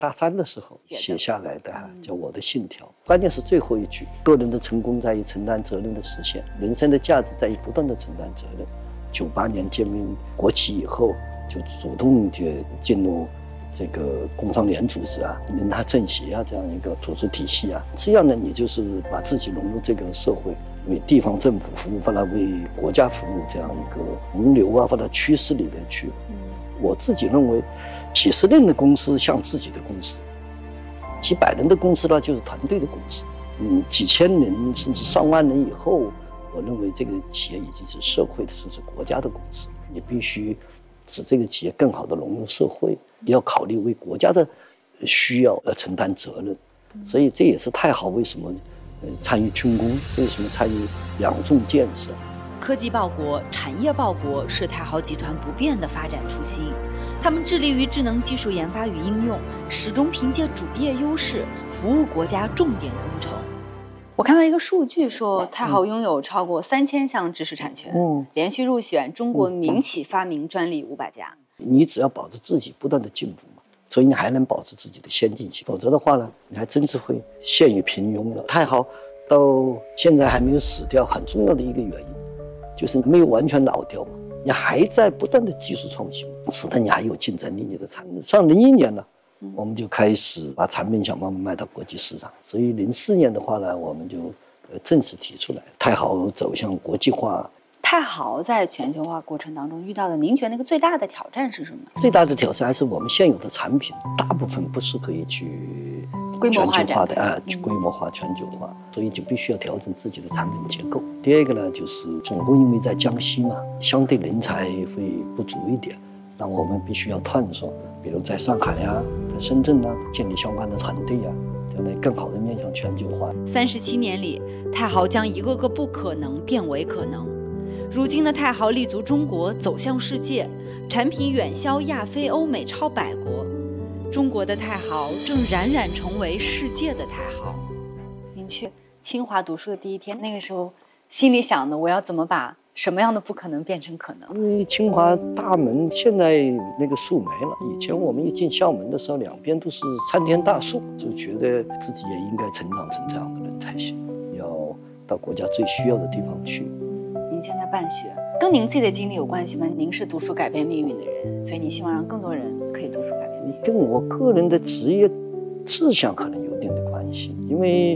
大三的时候写下来的，叫我的信条。关键是最后一句：个人的成功在于承担责任的实现，人生的价值在于不断的承担责任。98年建立国企以后，就主动就进入这个工商联组织啊、人大政协啊这样一个组织体系啊，这样呢，你就是把自己融入这个社会，为地方政府服务，或者为国家服务这样一个洪流啊或者趋势里面去。我自己认为，几十人的公司像自己的公司，几百人的公司呢就是团队的公司。几千人甚至上万人以后，我认为这个企业已经是社会的，甚至国家的公司。你必须使这个企业更好的融入社会，也要考虑为国家的需要而承担责任。所以这也是太好为什么参与军工，为什么参与两重建设。 科技报国、产业报国是太豪集团不变的发展初心。他们致力于智能技术研发与应用，始终凭借主业优势服务国家重点工程。我看到一个数据说，太豪拥有超过3000项知识产权，连续入选中国民企发明专利500家。 你只要保持自己不断的进步嘛，所以你还能保持自己的先进性，否则的话呢，你还真是会陷于平庸了。太豪到现在还没有死掉，很重要的一个原因就是没有完全老掉嘛，你还在不断的技术创新，使得你还有竞争力。你的产品上01年呢，我们就开始把产品想办法卖到国际市场，所以04年的话呢，我们就正式提出来，太豪走向国际化。 太豪在全球化过程当中遇到的，您觉得那个最大的挑战是什么？ 最大的挑战还是我们现有的产品大部分不是可以去全球化的去规模化、全球化，所以就必须要调整自己的产品结构。第二个呢，就是总部因为在江西嘛，相对人才会不足一点，那我们必须要探索，比如在上海呀、在深圳啊，建立相关的团队啊，这样来更好的面向全球化。 37年里，太豪将一个个不可能变为可能。如今的太豪立足中国，走向世界，产品远销亚非欧美超100国。中国的太豪正冉冉成为世界的太豪。您去清华读书的第一天，那个时候心里想的，我要怎么把什么样的不可能变成可能？ 因为清华大门现在那个树没了，以前我们一进校门的时候，两边都是参天大树，就觉得自己也应该成长成这样的人才行，要到国家最需要的地方去。 您现在办学，跟您自己的经历有关系吗？您是读书改变命运的人，所以你希望让更多人可以读书改变命运。 跟我个人的职业志向可能有点的关系，因为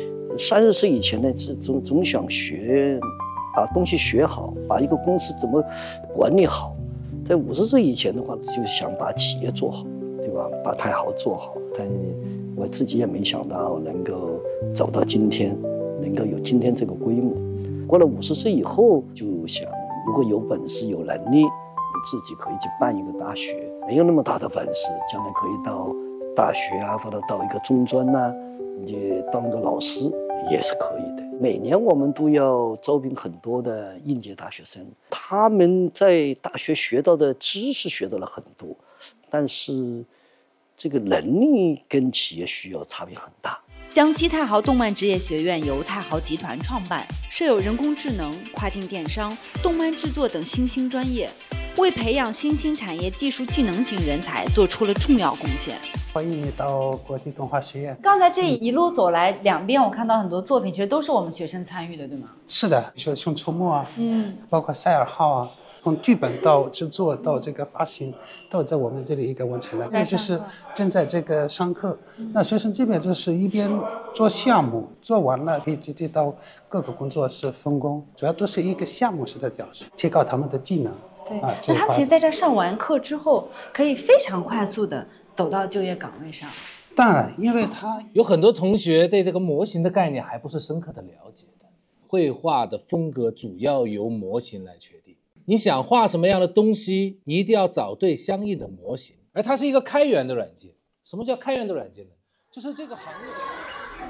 30岁以前呢，总想学，把东西学好，把一个公司怎么管理好。在50岁以前的话，就想把企业做好，对吧？把太豪做好。但我自己也没想到能够走到今天，能够有今天这个规模。过了50岁以后，就想如果有本事、有能力，自己可以去办一个大学。没有那么大的本事，将来可以到大学啊，或者到一个中专啊，你当个老师也是可以的。每年我们都要招聘很多的应届大学生，他们在大学学到的知识学到了很多，但是这个能力跟企业需要差别很大。 江西太豪动漫职业学院由太豪集团创办，设有人工智能、跨境电商、动漫制作等新兴专业，为培养新兴产业技术技能型人才做出了重要贡献。 欢迎你到国际动画学院。 刚才这一路走来，两边我看到很多作品，其实都是我们学生参与的，对吗？ 是的，比如说《熊出没》啊，包括《赛尔号》啊，从剧本到制作到这个发行，都在我们这里一个完成了。因为就是正在这个上课，那学生这边就是一边做项目，做完了可以直接到各个工作室分工，主要都是一个项目式的教学，提高他们的技能。 对，那他们其实在这上完课之后，可以非常快速的走到就业岗位上。 当然，因为他有很多同学对这个模型的概念还不是深刻的了解的。绘画的风格主要由模型来确定。你想画什么样的东西，你一定要找对相应的模型，而它是一个开源的软件。什么叫开源的软件呢？就是这个行业的。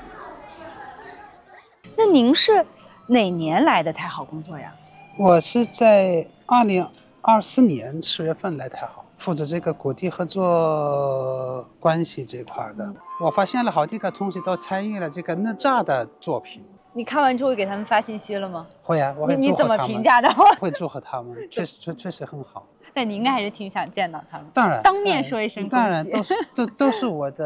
那您是哪年来的太豪工作呀？ 我是在2024年10月份来太豪，负责这个国际合作关系这块的。我发现了好几个同学都参与了这个哪吒的作品。 你看完之后给他们发信息了吗？ 会啊，我会祝贺他们。 你怎么评价的？ 会祝贺他们，确实很好。 但你应该还是挺想见到他们， 当然当面说一声恭喜。 当然都是我的